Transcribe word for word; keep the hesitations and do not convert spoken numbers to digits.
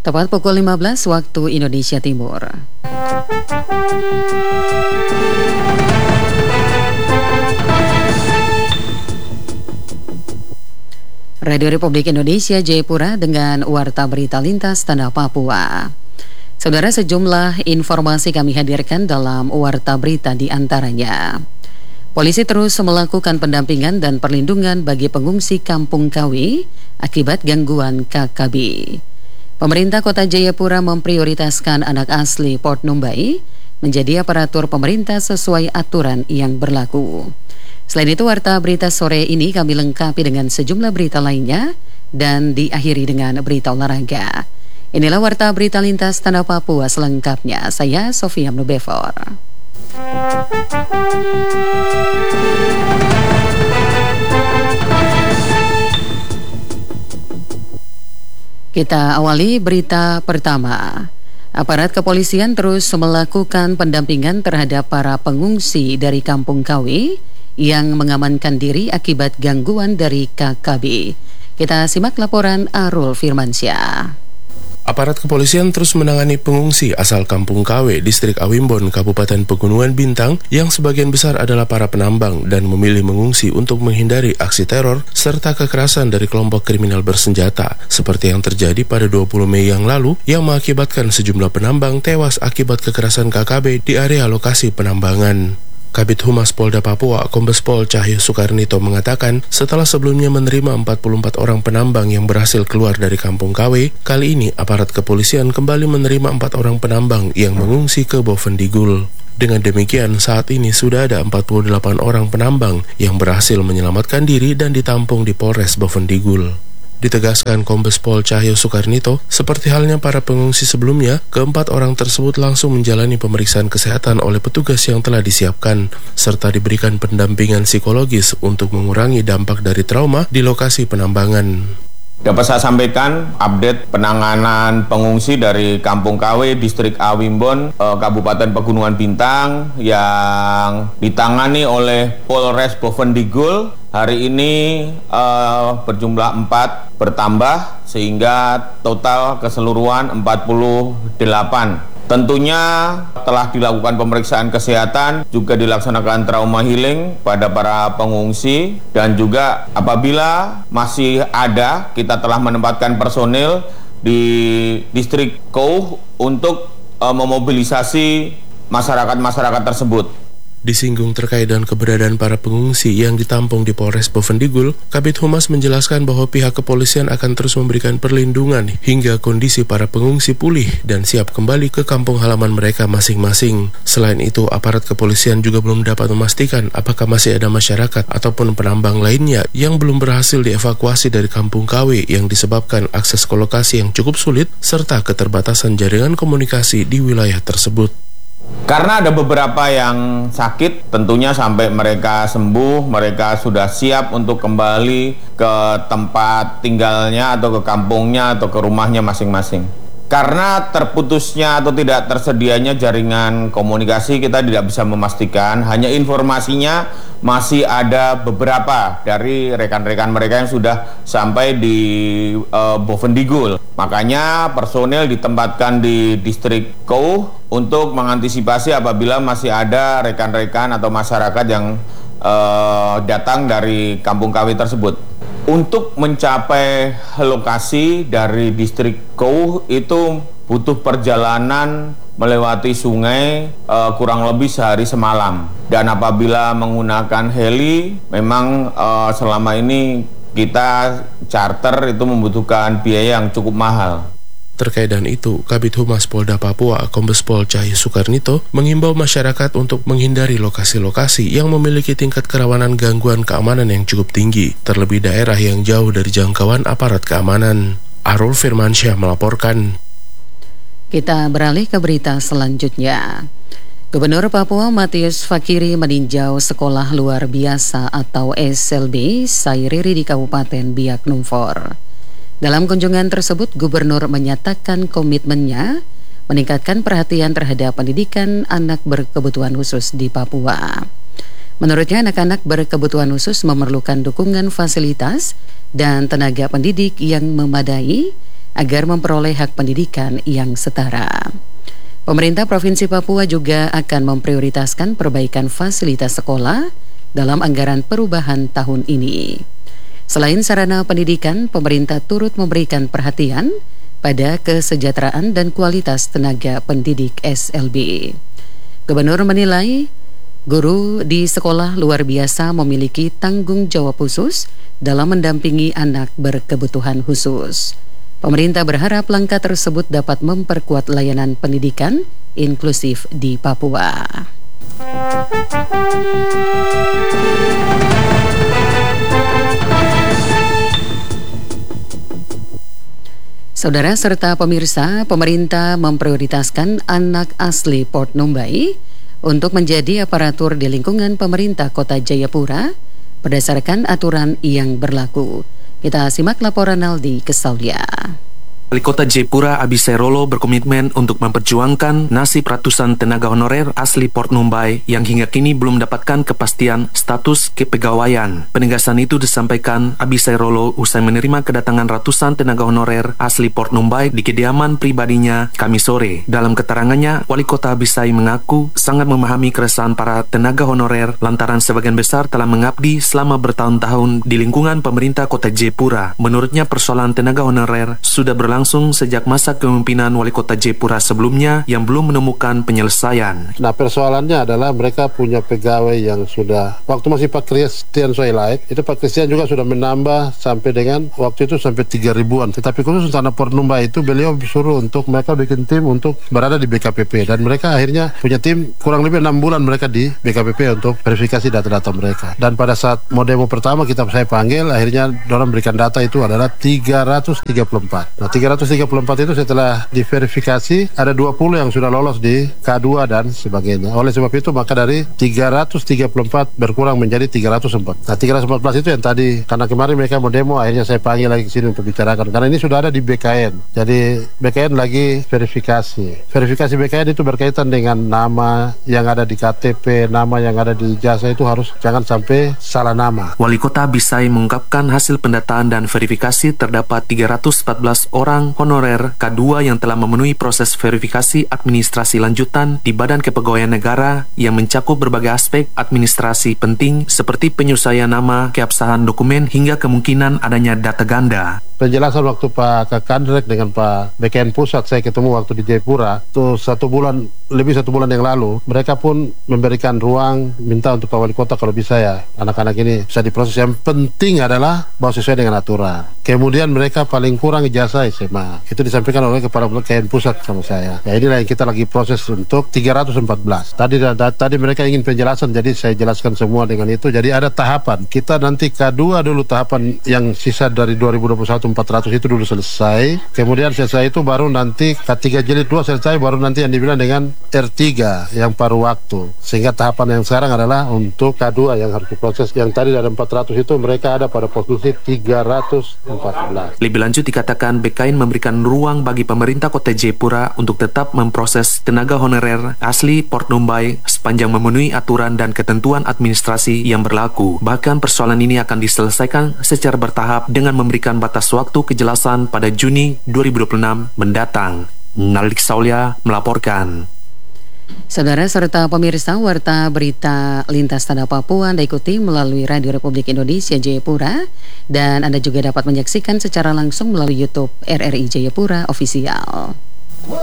Tepat pukul lima belas waktu Indonesia Timur. Radio Republik Indonesia Jayapura dengan Warta Berita Lintas Tanah Papua. Saudara, sejumlah informasi kami hadirkan dalam Warta Berita di antaranya. Polisi terus melakukan pendampingan dan perlindungan bagi pengungsi Kampung Kawi akibat gangguan K K B. Pemerintah Kota Jayapura memprioritaskan anak asli Port Numbai menjadi aparatur pemerintah sesuai aturan yang berlaku. Selain itu, Warta Berita sore ini kami lengkapi dengan sejumlah berita lainnya dan diakhiri dengan berita olahraga. Inilah Warta Berita Lintas Tanah Papua selengkapnya. Saya Sofia Mnubefor. Kita awali berita pertama. Aparat kepolisian terus melakukan pendampingan terhadap para pengungsi dari Kampung Kawi yang mengamankan diri akibat gangguan dari K K B. Kita simak laporan Arul Firmansyah. Aparat kepolisian terus menangani pengungsi asal Kampung Kawe, Distrik Awimbon, Kabupaten Pegunungan Bintang yang sebagian besar adalah para penambang dan memilih mengungsi untuk menghindari aksi teror serta kekerasan dari kelompok kriminal bersenjata seperti yang terjadi pada dua puluh Mei yang lalu yang mengakibatkan sejumlah penambang tewas akibat kekerasan K K B di area lokasi penambangan. Kabid Humas Polda Papua, Kombes Pol Cahyo Sukarnito mengatakan setelah sebelumnya menerima empat puluh empat orang penambang yang berhasil keluar dari Kampung Kawe, kali ini aparat kepolisian kembali menerima empat orang penambang yang mengungsi ke Bovendigul. Dengan demikian, saat ini sudah ada empat puluh delapan orang penambang yang berhasil menyelamatkan diri dan ditampung di Polres Bovendigul. Ditegaskan Kombes Pol Cahyo Sukarnito, seperti halnya para pengungsi sebelumnya, keempat orang tersebut langsung menjalani pemeriksaan kesehatan oleh petugas yang telah disiapkan, serta diberikan pendampingan psikologis untuk mengurangi dampak dari trauma di lokasi penambangan. Dapat saya sampaikan update penanganan pengungsi dari Kampung Kawe, Distrik Awimbon, eh, Kabupaten Pegunungan Bintang yang ditangani oleh Polres Bovendigul. Hari ini eh, berjumlah empat bertambah sehingga total keseluruhan empat puluh delapan. Tentunya telah dilakukan pemeriksaan kesehatan, juga dilaksanakan trauma healing pada para pengungsi, dan juga apabila masih ada, kita telah menempatkan personil di distrik Kouh untuk uh, memobilisasi masyarakat-masyarakat tersebut. Disinggung terkait dengan keberadaan para pengungsi yang ditampung di Polres Bovendigul, Kabid Humas menjelaskan bahwa pihak kepolisian akan terus memberikan perlindungan hingga kondisi para pengungsi pulih dan siap kembali ke kampung halaman mereka masing-masing. Selain itu, aparat kepolisian juga belum dapat memastikan apakah masih ada masyarakat ataupun penambang lainnya yang belum berhasil dievakuasi dari Kampung Kawe yang disebabkan akses ke lokasi yang cukup sulit serta keterbatasan jaringan komunikasi di wilayah tersebut. Karena ada beberapa yang sakit, tentunya sampai mereka sembuh, mereka sudah siap untuk kembali ke tempat tinggalnya atau ke kampungnya atau ke rumahnya masing-masing. Karena terputusnya atau tidak tersedianya jaringan komunikasi, kita tidak bisa memastikan, hanya informasinya masih ada beberapa dari rekan-rekan mereka yang sudah sampai di uh, Bovendigul. Makanya personil ditempatkan di distrik Kouh untuk mengantisipasi apabila masih ada rekan-rekan atau masyarakat yang uh, datang dari Kampung Kawi tersebut. Untuk mencapai lokasi dari distrik Kouh itu butuh perjalanan melewati sungai uh, kurang lebih sehari semalam. Dan apabila menggunakan heli, memang uh, selama ini kita charter itu membutuhkan biaya yang cukup mahal. Terkait dengan itu, Kabid Humas Polda Papua, Kombes Pol Cahyo Sukarnito, mengimbau masyarakat untuk menghindari lokasi-lokasi yang memiliki tingkat kerawanan gangguan keamanan yang cukup tinggi, terlebih daerah yang jauh dari jangkauan aparat keamanan. Arul Firmansyah melaporkan. Kita beralih ke berita selanjutnya. Gubernur Papua Matius Fakiri meninjau sekolah luar biasa atau S L B Sairiri di Kabupaten Biak Numfor. Dalam kunjungan tersebut, Gubernur menyatakan komitmennya meningkatkan perhatian terhadap pendidikan anak berkebutuhan khusus di Papua. Menurutnya, anak-anak berkebutuhan khusus memerlukan dukungan fasilitas dan tenaga pendidik yang memadai agar memperoleh hak pendidikan yang setara. Pemerintah Provinsi Papua juga akan memprioritaskan perbaikan fasilitas sekolah dalam anggaran perubahan tahun ini. Selain sarana pendidikan, pemerintah turut memberikan perhatian pada kesejahteraan dan kualitas tenaga pendidik S L B. Gubernur menilai guru di sekolah luar biasa memiliki tanggung jawab khusus dalam mendampingi anak berkebutuhan khusus. Pemerintah berharap langkah tersebut dapat memperkuat layanan pendidikan inklusif di Papua. Saudara serta pemirsa, pemerintah memprioritaskan anak asli Port Numbai untuk menjadi aparatur di lingkungan pemerintah Kota Jayapura berdasarkan aturan yang berlaku. Kita simak laporan Aldi Kesaulia. Wali Kota Jayapura Abisai Rolo berkomitmen untuk memperjuangkan nasib ratusan tenaga honorer asli Port Numbai yang hingga kini belum mendapatkan kepastian status kepegawaian. Penegasan itu disampaikan Abisai Rolo usai menerima kedatangan ratusan tenaga honorer asli Port Numbai di kediaman pribadinya Kamis sore. Dalam keterangannya, Wali Kota Abisai mengaku sangat memahami keresahan para tenaga honorer lantaran sebagian besar telah mengabdi selama bertahun-tahun di lingkungan pemerintah Kota Jayapura. Menurutnya, persoalan tenaga honorer sudah berlangsung langsung sejak masa kepemimpinan Wali Kota Jayapura sebelumnya yang belum menemukan penyelesaian. Nah, persoalannya adalah mereka punya pegawai yang sudah, waktu masih Pak Christian Soilait, itu Pak Christian juga sudah menambah sampai dengan waktu itu sampai tiga ribuan. Tetapi khusus untuk anak Port Numbai itu beliau suruh untuk mereka bikin tim untuk berada di B K P P, dan mereka akhirnya punya tim kurang lebih enam bulan mereka di B K P P untuk verifikasi data-data mereka. Dan pada saat mau demo pertama kita saya panggil, akhirnya orang berikan data itu adalah tiga ratus tiga puluh empat. Nah, tiga ratus tiga puluh empat itu setelah diverifikasi ada dua puluh yang sudah lolos di K dua dan sebagainya. Oleh sebab itu maka dari tiga ratus tiga puluh empat berkurang menjadi tiga ratus empat. Nah, tiga ratus empat belas itu yang tadi, karena kemarin mereka mau demo, akhirnya saya panggil lagi ke sini untuk bicarakan, karena ini sudah ada di B K N. Jadi B K N lagi verifikasi. Verifikasi B K N itu berkaitan dengan nama yang ada di K T P, nama yang ada di ijazah, itu harus jangan sampai salah nama. Wali Kota Abisai mengungkapkan hasil pendataan dan verifikasi terdapat tiga ratus empat belas orang honorer K dua yang telah memenuhi proses verifikasi administrasi lanjutan di Badan Kepegawaian Negara yang mencakup berbagai aspek administrasi penting seperti penyelesaian nama, keabsahan dokumen, hingga kemungkinan adanya data ganda. Penjelasan waktu Pak Kakandrek dengan Pak B K N Pusat saya ketemu waktu di Jayapura itu satu bulan, lebih satu bulan yang lalu, mereka pun memberikan ruang minta untuk Pak Wali Kota kalau bisa ya anak-anak ini bisa diproses. Yang penting adalah bahwa sesuai dengan aturan. Kemudian mereka paling kurang ijazah S M A, itu disampaikan oleh Kepala B K N Pusat sama saya. Ya, inilah yang kita lagi proses untuk tiga ratus empat belas. Tadi tadi mereka ingin penjelasan, jadi saya jelaskan semua dengan itu. Jadi ada tahapan. Kita nanti K dua dulu, tahapan yang sisa dari dua ribu dua puluh satu empat ratus itu dulu selesai. Kemudian selesai itu baru nanti K tiga jilid dua selesai, baru nanti yang dibilang dengan R tiga yang paruh waktu. Sehingga tahapan yang sekarang adalah untuk K dua yang harus diproses. Yang tadi dari empat ratus itu mereka ada pada posisi tiga ratus empat belas. Lebih lanjut dikatakan B K N memberikan ruang bagi pemerintah Kota Jayapura untuk tetap memproses tenaga honorer asli Port Numbai sepanjang memenuhi aturan dan ketentuan administrasi yang berlaku. Bahkan persoalan ini akan diselesaikan secara bertahap dengan memberikan batas waktu kejelasan pada Juni dua ribu dua puluh enam mendatang. Nalik Saulia melaporkan. Saudara serta pemirsa, warta berita lintas tanah Papua Anda ikuti melalui Radio Republik Indonesia Jayapura, dan Anda juga dapat menyaksikan secara langsung melalui YouTube R R I Jayapura Official.